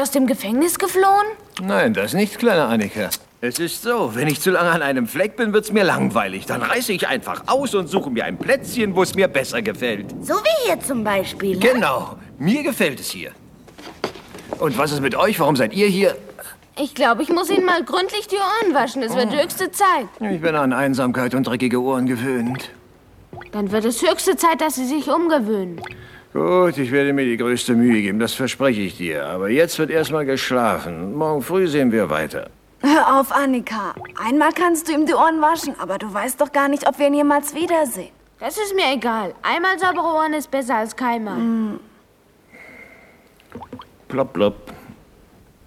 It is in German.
aus dem Gefängnis geflohen? Nein, das nicht, kleine Annika. Es ist so, wenn ich zu lange an einem Fleck bin, wird's mir langweilig. Dann reiße ich einfach aus und suche mir ein Plätzchen, wo es mir besser gefällt. So wie hier zum Beispiel. Genau, mir gefällt es hier. Und was ist mit euch? Warum seid ihr hier? Ich glaube, ich muss Ihnen mal gründlich die Ohren waschen. Es wird höchste Zeit. Ich bin an Einsamkeit und dreckige Ohren gewöhnt. Dann wird es höchste Zeit, dass Sie sich umgewöhnen. Gut, ich werde mir die größte Mühe geben, das verspreche ich dir. Aber jetzt wird erstmal geschlafen. Morgen früh sehen wir weiter. Hör auf, Annika. Einmal kannst du ihm die Ohren waschen, aber du weißt doch gar nicht, ob wir ihn jemals wiedersehen. Das ist mir egal. Einmal saubere Ohren ist besser als keinmal. Plopp, plopp.